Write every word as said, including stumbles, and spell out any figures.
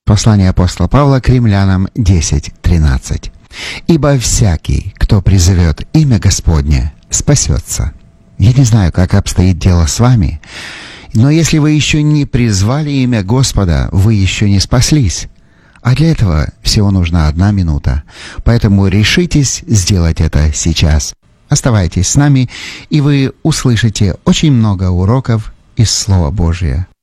Послание апостола Павла к римлянам десять тринадцать. «Ибо всякий, кто призовет имя Господне, спасется». Я не знаю, как обстоит дело с вами, но если вы еще не призвали имя Господа, вы еще не спаслись. А для этого всего нужна одна минута. Поэтому решитесь сделать это сейчас. Оставайтесь с нами, и вы услышите очень много уроков из Слова Божия.